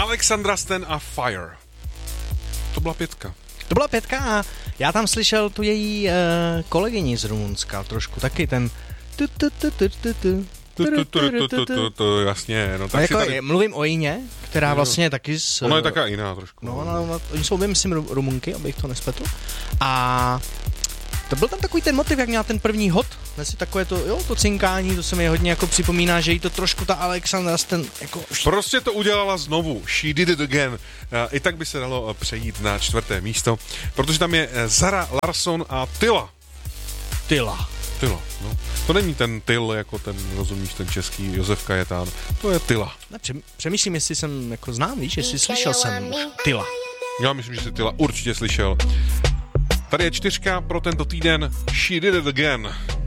Alexandra Stan a Fire. To byla 5. To byla 5 a já tam slyšel tu její kolegyni z Rumunska trošku, taky ten jasně, no tak jako tady... mluvím o Jině, která vlastně je taky z... Ona je taká jiná trošku. No, oni jsou, myslím, Rumunky, abych to nespletl. A to byl tam takový ten motiv, jak měla ten první hod, si takové to, jo, to cinkání, to se mi hodně jako připomíná, že jí to trošku ta Alexandra ten jako... Prostě to udělala znovu, she did it again. I tak by se dalo přejít na 4. místo, protože tam je Zara Larsson a Tyla. Tyla, no. To není ten Tyl, jako ten, rozumíš, ten český Josef Kajetán. To je Tyla. Ne, přemýšlím, jestli jsem jako znám, víš, jestli slyšel jsem už Tyla. Já myslím, že jsi Tyla určitě slyšel. Tady je 4 pro tento týden, she did it again.